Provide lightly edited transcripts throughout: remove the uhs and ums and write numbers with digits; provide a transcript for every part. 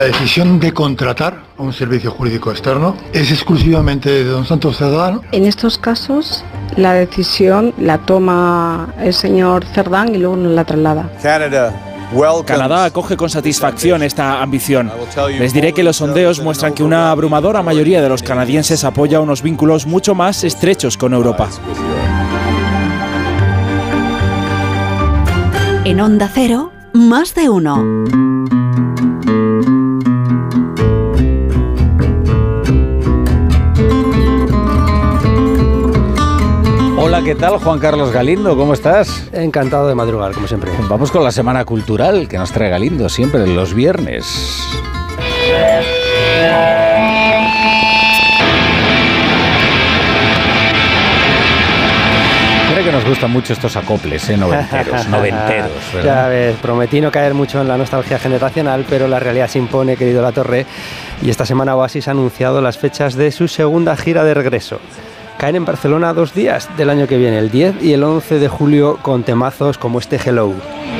La decisión de contratar a un servicio jurídico externo es exclusivamente de don Santos Cerdán. En estos casos, la decisión la toma el señor Cerdán y luego nos la traslada. Canadá acoge con satisfacción esta ambición. Les diré que los sondeos muestran que una abrumadora mayoría de los canadienses apoya unos vínculos mucho más estrechos con Europa. En Onda Cero, más de uno. Hola, ¿qué tal? Juan Carlos Galindo, ¿cómo estás? Encantado de madrugar, como siempre. Vamos con la semana cultural que nos trae Galindo siempre los viernes. Creo que nos gustan mucho estos acoples, noventeros, ¿verdad? Ya ves, prometí no caer mucho en la nostalgia generacional, pero la realidad se impone, querido Latorre, y esta semana Oasis ha anunciado las fechas de su segunda gira de regreso. Caen en Barcelona 2 días del año que viene, el 10 y el 11 de julio, con temazos como este Hello.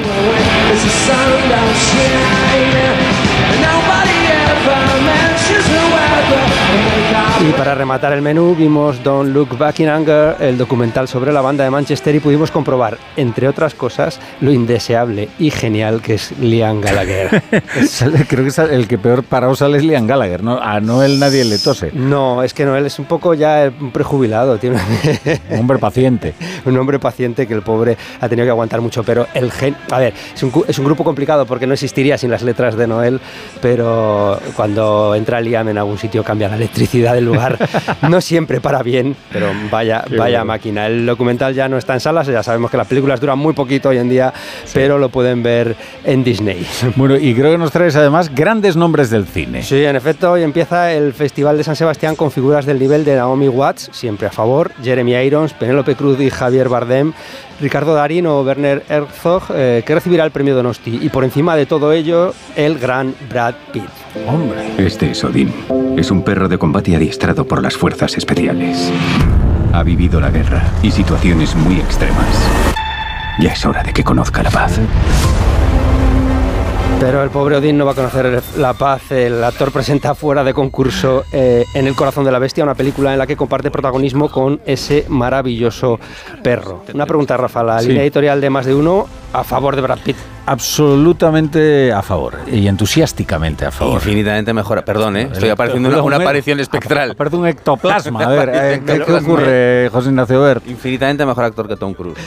Y para rematar el menú vimos Don't Look Back in Anger, el documental sobre la banda de Manchester, y pudimos comprobar, entre otras cosas, lo indeseable y genial que es Liam Gallagher. Creo que el que peor parado sale es Liam Gallagher, ¿no? A Noel nadie le tose. No, es que Noel es un poco ya un prejubilado, tiene un hombre paciente. Un hombre paciente que el pobre ha tenido que aguantar mucho, pero a ver, es un grupo complicado porque no existiría sin las letras de Noel, pero cuando entra Liam en algún sitio cambia la electricidad del lugar, no siempre para bien, pero vaya máquina. El documental ya no está en salas, ya sabemos que las películas duran muy poquito hoy en día, sí, pero lo pueden ver en Disney. Bueno, y creo que nos traes además grandes nombres del cine. Sí, en efecto, hoy empieza el Festival de San Sebastián con figuras del nivel de Naomi Watts, siempre a favor, Jeremy Irons, Penélope Cruz y Javier Bardem, Ricardo Darín o Werner Herzog, que recibirá el premio Donosti, y por encima de todo ello, el gran Brad Pitt. Hombre. Este es Odín. Es un perro de combate adiestrado por las fuerzas especiales. Ha vivido la guerra y situaciones muy extremas. Ya es hora de que conozca la paz. Pero el pobre Odín no va a conocer la paz. El actor presenta fuera de concurso En el corazón de la bestia, una película en la que comparte protagonismo con ese maravilloso perro. Una pregunta, Rafa, la línea editorial de Más de Uno a favor de Brad Pitt. Absolutamente a favor y entusiásticamente a favor. Infinitamente mejor. Perdón, estoy apareciendo una aparición espectral. Aparte un ectoplasma. A ver, ¿qué ocurre, José Ignacio Bert? Infinitamente mejor actor que Tom Cruise.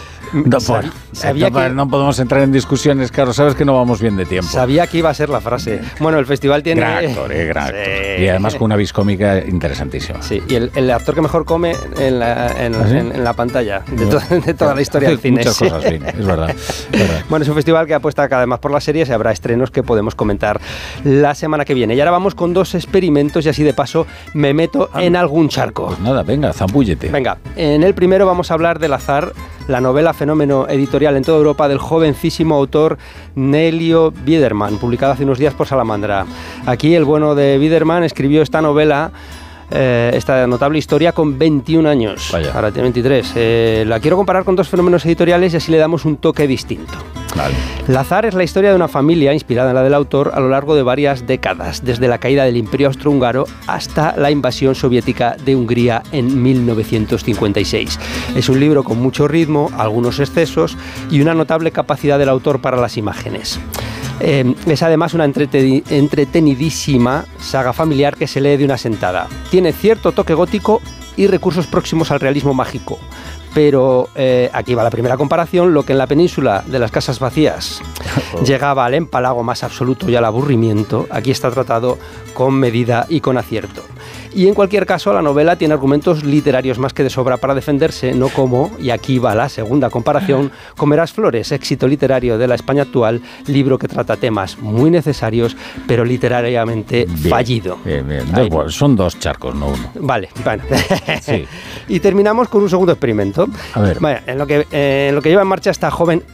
No podemos entrar en discusiones, claro, sabes que no vamos bien de tiempo. Sabía que iba a ser la frase. Bueno, el festival tiene... Gran actor. Y además con una vis cómica interesantísima. Sí, y el actor que mejor come en la pantalla de toda la historia del cine. Muchas cosas bien, es verdad. Bueno, es un festival que apuesta cada vez más por las series y habrá estrenos que podemos comentar la semana que viene. Y ahora vamos con 2 experimentos y así de paso me meto en algún charco. Pues nada, venga, zambúllete. Venga, en el primero vamos a hablar del Azar, la novela fenómeno editorial en toda Europa del jovencísimo autor Nelio Biederman, publicada hace unos días por Salamandra. Aquí el bueno de Biederman escribió esta novela, esta notable historia, con 21 años. Vaya. Ahora tiene 23. La quiero comparar con 2 fenómenos editoriales y así le damos un toque distinto. Vale. Lazar es la historia de una familia inspirada en la del autor a lo largo de varias décadas, desde la caída del Imperio Austrohúngaro hasta la invasión soviética de Hungría en 1956. Es un libro con mucho ritmo, algunos excesos y una notable capacidad del autor para las imágenes. Es además una entretenidísima saga familiar que se lee de una sentada. Tiene cierto toque gótico y recursos próximos al realismo mágico. Pero aquí va la primera comparación. Lo que en la península de las casas vacías llegaba al empalago más absoluto y al aburrimiento, aquí está tratado con medida y con acierto. Y en cualquier caso, la novela tiene argumentos literarios más que de sobra para defenderse, no como, y aquí va la segunda comparación, Comerás flores, éxito literario de la España actual, libro que trata temas muy necesarios, pero literariamente fallido. Bien. Bueno, son 2 charcos, no uno. Vale, bueno. Sí. Y terminamos con un segundo experimento. A ver. Vale, en lo que lleva en marcha esta joven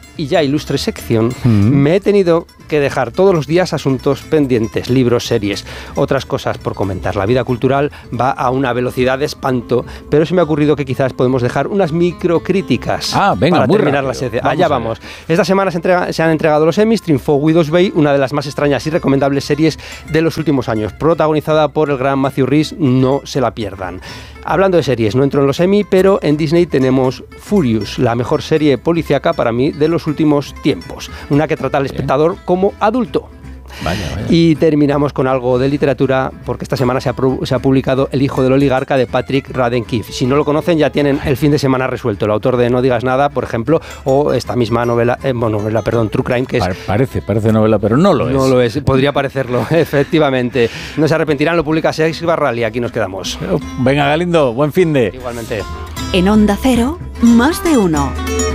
y ya ilustre sección, me he tenido que dejar todos los días asuntos pendientes, libros, series, otras cosas por comentar. La vida cultural va a una velocidad de espanto, pero se me ha ocurrido que quizás podemos dejar unas microcríticas para terminar la serie. Allá vamos. Esta semana se han entregado los Emmys. Triunfó Widow's Bay, una de las más extrañas y recomendables series de los últimos años, protagonizada por el gran Matthew Rhys. No se la pierdan. Hablando de series, no entro en los Emmy, pero en Disney tenemos Furious, la mejor serie policíaca para mí de los últimos tiempos. Una que trata al espectador como adulto. Vaya. Y terminamos con algo de literatura, porque esta semana se ha publicado El hijo del oligarca de Patrick Radden Keefe. Si no lo conocen, ya tienen el fin de semana resuelto. El autor de No digas nada, por ejemplo, o esta misma novela, True Crime, que es... Parece novela, pero no lo es. No lo es, podría parecerlo, efectivamente. No se arrepentirán, lo publica Seix Barral y aquí nos quedamos. Venga, Galindo, buen fin de... Igualmente. En Onda Cero, más de uno.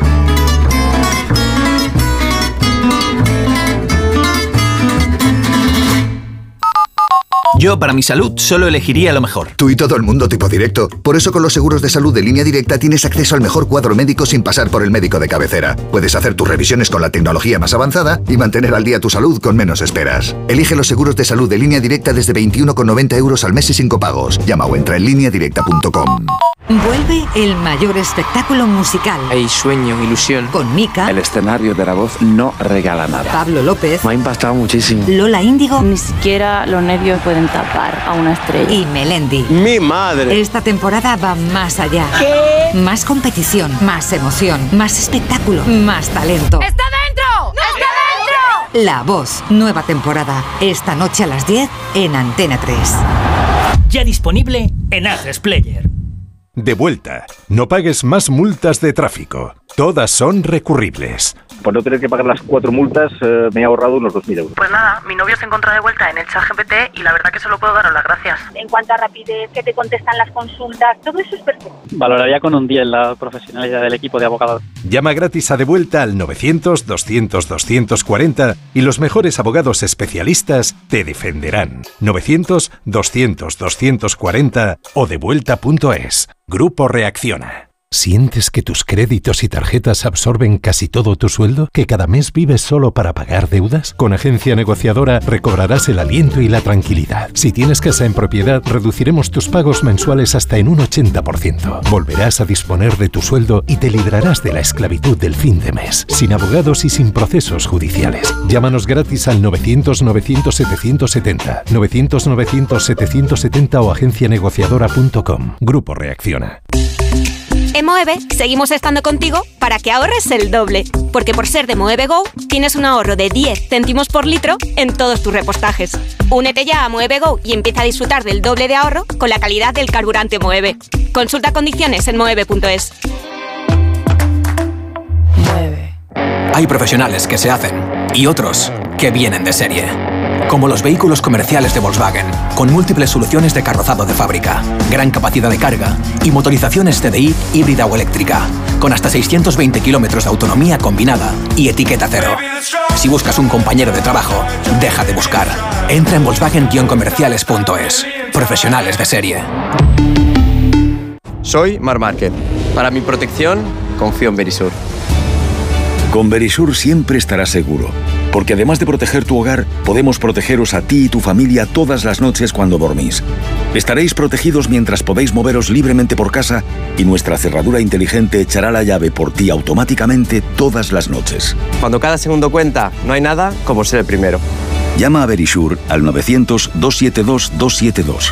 Yo, para mi salud, solo elegiría lo mejor. Tú y todo el mundo tipo directo. Por eso con los seguros de salud de Línea Directa tienes acceso al mejor cuadro médico sin pasar por el médico de cabecera. Puedes hacer tus revisiones con la tecnología más avanzada y mantener al día tu salud con menos esperas. Elige los seguros de salud de Línea Directa desde 21,90 € al mes y sin copagos. Llama o entra en lineadirecta.com. Vuelve el mayor espectáculo musical. Hay sueño, ilusión. Con Mika. El escenario de La Voz no regala nada. Pablo López. Me ha impactado muchísimo. Lola Índigo. Ni siquiera los nervios pueden tapar a una estrella. Y Melendi. ¡Mi madre! Esta temporada va más allá. ¿Qué? Más competición, más emoción, más espectáculo, más talento. ¡Está dentro! ¡Está dentro! La Voz, nueva temporada. Esta noche a las 10 en Antena 3. Ya disponible en Atresplayer. De vuelta. No pagues más multas de tráfico. Todas son recurribles. Por no tener que pagar las 4 multas, me he ahorrado unos 2.000 euros. Pues nada, mi novio se encuentra de vuelta en el ChatGPT y la verdad que solo puedo daros las gracias. En cuanto a rapidez, que te contestan las consultas, todo eso es perfecto. Valoraría con un 10 la profesionalidad del equipo de abogados. Llama gratis a De Vuelta al 900-200-240 y los mejores abogados especialistas te defenderán. 900-200-240 o devuelta.es. Grupo Reacciona. ¿Sientes que tus créditos y tarjetas absorben casi todo tu sueldo? ¿Que cada mes vives solo para pagar deudas? Con Agencia Negociadora recobrarás el aliento y la tranquilidad. Si tienes casa en propiedad, reduciremos tus pagos mensuales hasta en un 80%. Volverás a disponer de tu sueldo y te librarás de la esclavitud del fin de mes, sin abogados y sin procesos judiciales. Llámanos gratis al 900-900-770, 900-900-770 o agencianegociadora.com. Grupo Reacciona. En Moeve seguimos estando contigo para que ahorres el doble, porque por ser de Moeve Go tienes un ahorro de 10 céntimos por litro en todos tus repostajes. Únete ya a Moeve Go y empieza a disfrutar del doble de ahorro con la calidad del carburante Moeve. Consulta condiciones en moeve.es. Hay profesionales que se hacen y otros que vienen de serie. Como los vehículos comerciales de Volkswagen, con múltiples soluciones de carrozado de fábrica, gran capacidad de carga y motorizaciones TDI híbrida o eléctrica, con hasta 620 kilómetros de autonomía combinada y etiqueta cero. Si buscas un compañero de trabajo, deja de buscar. Entra en Volkswagen-comerciales.es. Profesionales de serie. Soy Marc Márquez. Para mi protección, confío en Verisur. Con Verisur siempre estarás seguro, porque además de proteger tu hogar, podemos protegeros a ti y tu familia todas las noches cuando dormís. Estaréis protegidos mientras podéis moveros libremente por casa y nuestra cerradura inteligente echará la llave por ti automáticamente todas las noches. Cuando cada segundo cuenta, no hay nada como ser el primero. Llama a Verisur al 900-272-272.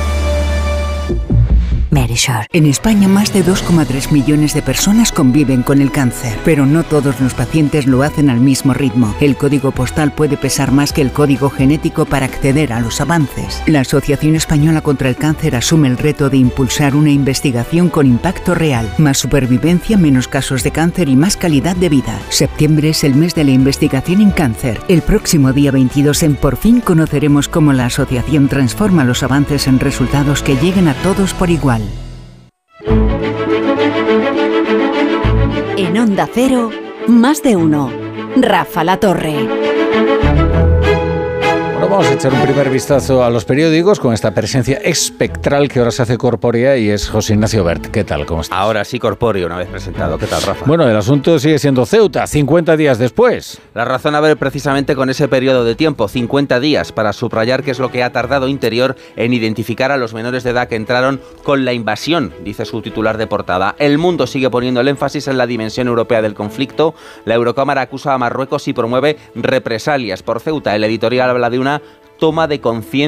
Verisur. En España más de 2,3 millones de personas conviven con el cáncer, pero no todos los pacientes lo hacen al mismo ritmo. El código postal puede pesar más que el código genético para acceder a los avances. La Asociación Española contra el Cáncer asume el reto de impulsar una investigación con impacto real. Más supervivencia, menos casos de cáncer y más calidad de vida. Septiembre es el mes de la investigación en cáncer. El próximo día 22 en Por Fin conoceremos cómo la asociación transforma los avances en resultados que lleguen a todos por igual. En Onda Cero, más de uno. Rafa La Torre. Bueno, Bueno, vamos a echar un primer vistazo a los periódicos con esta presencia espectral que ahora se hace corpórea y es José Ignacio Bert. ¿Qué tal? ¿Cómo estás? Ahora sí corpóreo, una vez presentado. ¿Qué tal, Rafa? Bueno, el asunto sigue siendo Ceuta, 50 días después. La razón a ver precisamente con ese periodo de tiempo, 50 días, para subrayar qué es lo que ha tardado Interior en identificar a los menores de edad que entraron con la invasión, dice su titular de portada. El Mundo sigue poniendo el énfasis en la dimensión europea del conflicto. La Eurocámara acusa a Marruecos y promueve represalias por Ceuta. El editorial habla de una toma de conciencia